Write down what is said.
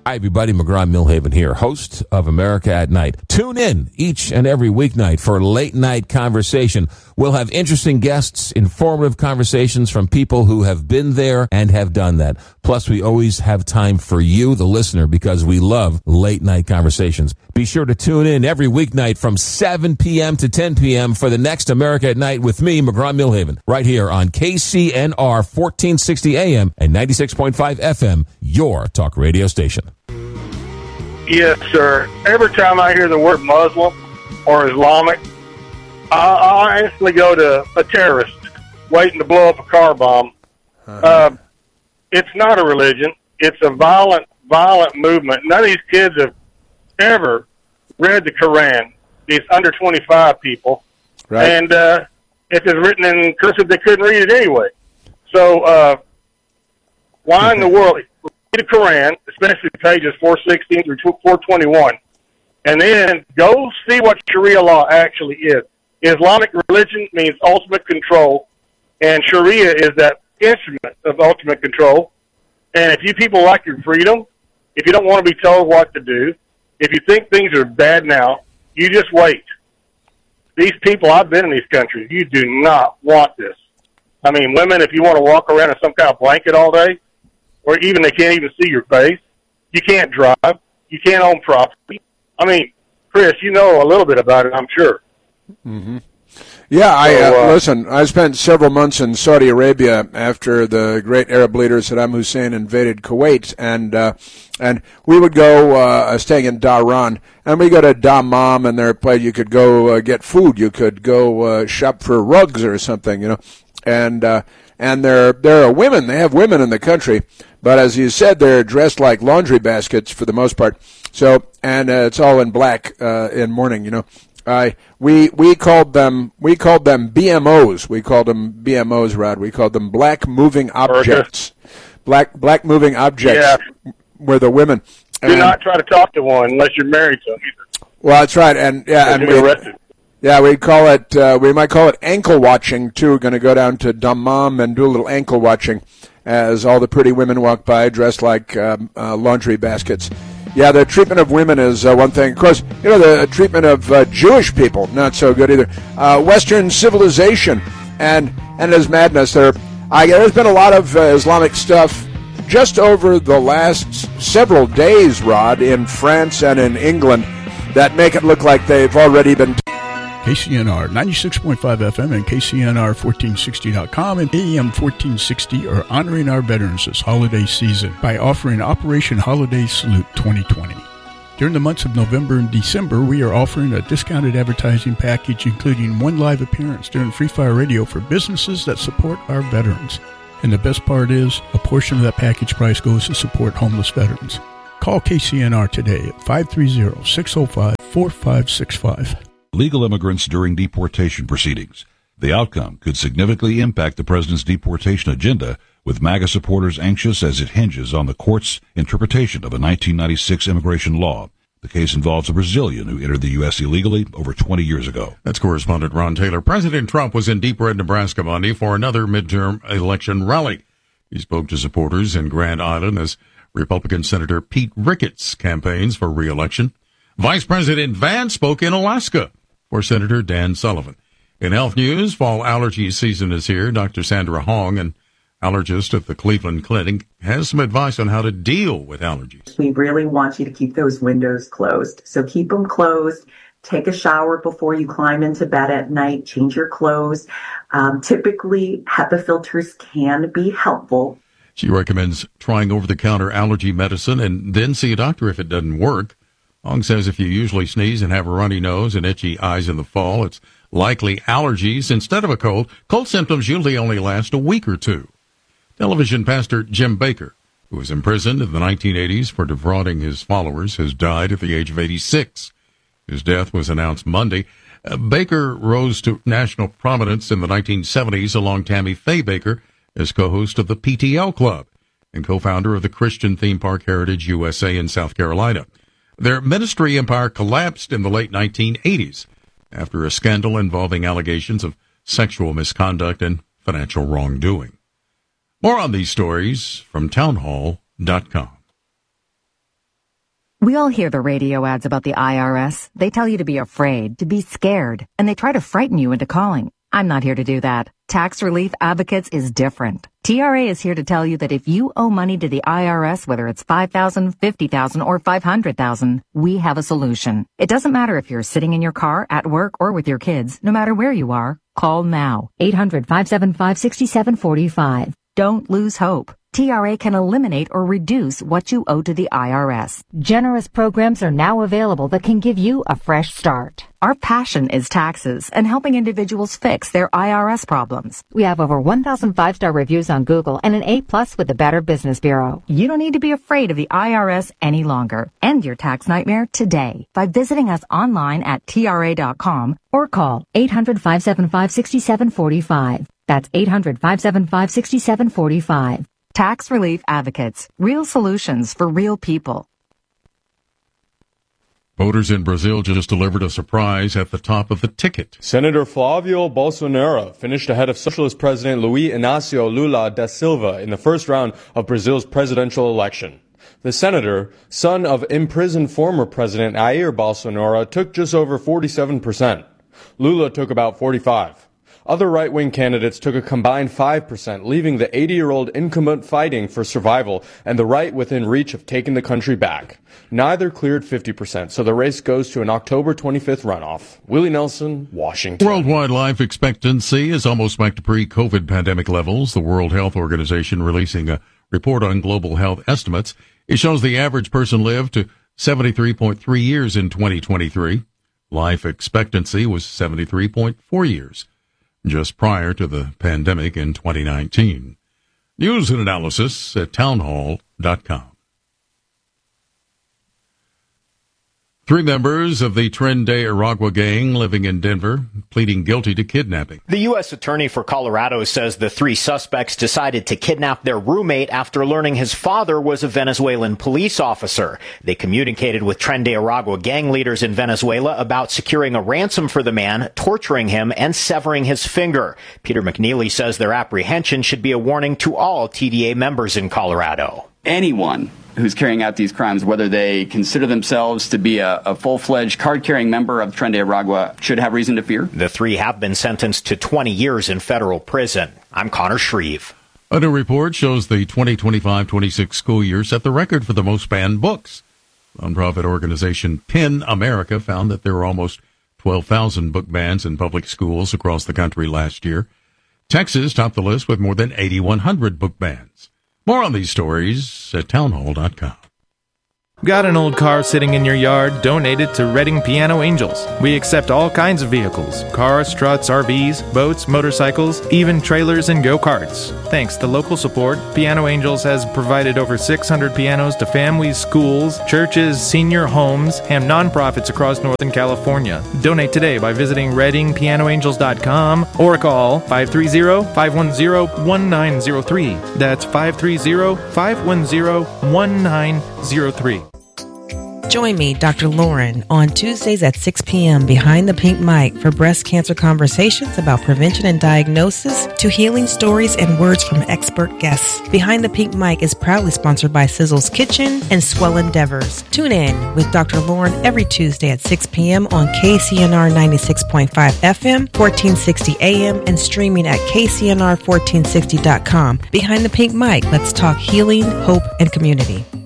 Hi, everybody. McGraw Millhaven here, host of America at Night. Tune in each and every weeknight for late night conversation. We'll have interesting guests, informative conversations from people who have been there and have done that. Plus, we always have time for you, the listener, because we love late night conversations. Be sure to tune in every weeknight from 7 p.m. to 10 p.m. for the next America at Night with me, McGraw Millhaven, right here on KCNR 1460 AM and 96.5 FM, your talk radio station. Yes, sir. Every time I hear the word Muslim or Islamic, I'll instantly go to a terrorist waiting to blow up a car bomb. It's not a religion. It's a violent movement. None of these kids have ever read the Quran. These under 25 people. Right. And if it's written in cursive, they couldn't read it anyway. So why in the world? Read the Quran, especially pages 416 through 421, and then go see what Sharia law actually is. Islamic religion means ultimate control, and Sharia is that instrument of ultimate control. And if you people like your freedom, if you don't want to be told what to do, if you think things are bad now, you just wait. These people, I've been in these countries, you do not want this. I mean, women, if you want to walk around in some kind of blanket all day, or even they can't even see your face, you can't drive, you can't own property. I mean, Chris, you know a little bit about it, I'm sure. Mm-hmm. Yeah, listen, I spent several months in Saudi Arabia after the great Arab leader Saddam Hussein invaded Kuwait, and we would go, staying in Dhahran, and we go to Dammam, and there are places you could go get food, you could go shop for rugs or something, you know, and there are women, they have women in the country, but as you said, they're dressed like laundry baskets for the most part. So, and it's all in black in mourning, you know. We called them BMOs. We called them BMOs, Rod. We called them black moving objects. Black moving objects were the women. Do not try to talk to one unless you're married to them either. Well, that's right, and arrested. Yeah, we call it. We might call it ankle watching too. We're going to go down to Dammam and do a little ankle watching as all the pretty women walk by dressed like laundry baskets. Yeah, the treatment of women is one thing. Of course, you know, the treatment of Jewish people, not so good either. Western civilization and his madness. There's been a lot of Islamic stuff just over the last several days, Rod, in France and in England that make it look like they've already been... KCNR 96.5 FM and KCNR1460.com and AM 1460 are honoring our veterans this holiday season by offering Operation Holiday Salute 2020. During the months of November and December, we are offering a discounted advertising package including one live appearance during Free Fire Radio for businesses that support our veterans. And the best part is, a portion of that package price goes to support homeless veterans. Call KCNR today at 530-605-4565. Legal immigrants during deportation proceedings. The outcome could significantly impact the president's deportation agenda, with MAGA supporters anxious as it hinges on the court's interpretation of a 1996 immigration law. The case involves a Brazilian who entered the U.S. illegally over 20 years ago. That's correspondent Ron Taylor. President Trump was in Deep Red, Nebraska Monday for another midterm election rally. He spoke to supporters in Grand Island as Republican Senator Pete Ricketts campaigns for re-election. Vice President Vance spoke in Alaska for Senator Dan Sullivan. In health news, fall allergy season is here. Dr. Sandra Hong, an allergist at the Cleveland Clinic, has some advice on how to deal with allergies. We really want you to keep those windows closed. So keep them closed. Take a shower before you climb into bed at night. Change your clothes. Typically, HEPA filters can be helpful. She recommends trying over-the-counter allergy medicine and then see a doctor if it doesn't work. Hong says if you usually sneeze and have a runny nose and itchy eyes in the fall, it's likely allergies instead of a cold. Cold symptoms usually only last a week or two. Television pastor Jim Bakker, who was imprisoned in the 1980s for defrauding his followers, has died at the age of 86. His death was announced Monday. Bakker rose to national prominence in the 1970s along Tammy Faye Bakker as co-host of the PTL Club and co-founder of the Christian theme park Heritage USA in South Carolina. Their ministry empire collapsed in the late 1980s after a scandal involving allegations of sexual misconduct and financial wrongdoing. More on these stories from townhall.com. We all hear the radio ads about the IRS. They tell you to be afraid, to be scared, and they try to frighten you into calling. I'm not here to do that. Tax Relief Advocates is different. TRA is here to tell you that if you owe money to the IRS, whether it's $5,000, $50,000, or $500,000, we have a solution. It doesn't matter if you're sitting in your car, at work, or with your kids. No matter where you are, call now. 800-575-6745. Don't lose hope. TRA can eliminate or reduce what you owe to the IRS. Generous programs are now available that can give you a fresh start. Our passion is taxes and helping individuals fix their IRS problems. We have over 1,000 5-star reviews on Google and an A+ with the Better Business Bureau. You don't need to be afraid of the IRS any longer. End your tax nightmare today by visiting us online at TRA.com or call 800-575-6745. That's 800-575-6745. Tax Relief Advocates. Real solutions for real people. Voters in Brazil just delivered a surprise at the top of the ticket. Senator Flavio Bolsonaro finished ahead of Socialist President Luiz Inácio Lula da Silva in the first round of Brazil's presidential election. The senator, son of imprisoned former President Jair Bolsonaro, took just over 47%. Lula took about 45%. Other right-wing candidates took a combined 5%, leaving the 80-year-old incumbent fighting for survival and the right within reach of taking the country back. Neither cleared 50%, so the race goes to an October 25th runoff. Willie Nelson, Washington. Worldwide life expectancy is almost back to pre-COVID pandemic levels. The World Health Organization releasing a report on global health estimates. It shows the average person lived to 73.3 years in 2023. Life expectancy was 73.4 years. Just prior to the pandemic in 2019. News and analysis at townhall.com. 3 members of the Tren de Aragua gang living in Denver pleading guilty to kidnapping. The U.S. Attorney for Colorado says the 3 suspects decided to kidnap their roommate after learning his father was a Venezuelan police officer. They communicated with Tren de Aragua gang leaders in Venezuela about securing a ransom for the man, torturing him, and severing his finger. Peter McNeely says their apprehension should be a warning to all TDA members in Colorado. Anyone who's carrying out these crimes, whether they consider themselves to be a full-fledged card-carrying member of Tren de Aragua, should have reason to fear. The 3 have been sentenced to 20 years in federal prison. I'm Connor Shreve. A new report shows the 2025-26 school year set the record for the most banned books. Nonprofit organization PEN America found that there were almost 12,000 book bans in public schools across the country last year. Texas topped the list with more than 8,100 book bans. More on these stories at townhall.com. Got an old car sitting in your yard? Donate it to Reading Piano Angels. We accept all kinds of vehicles: cars, trucks, RVs, boats, motorcycles, even trailers and go-karts. Thanks to local support, Piano Angels has provided over 600 pianos to families, schools, churches, senior homes, and nonprofits across Northern California. Donate today by visiting ReadingPianoAngels.com or call 530-510-1903. That's 530-510-1903. Join me, Dr. Lauren, on Tuesdays at 6 p.m. behind the pink mic for breast cancer conversations about prevention and diagnosis to healing stories and words from expert guests. Behind the Pink Mic is proudly sponsored by Sizzle's Kitchen and Swell Endeavors. Tune in with Dr. Lauren every Tuesday at 6 p.m. on KCNR 96.5 FM, 1460 AM, and streaming at KCNR1460.com. Behind the Pink Mic, let's talk healing, hope, and community.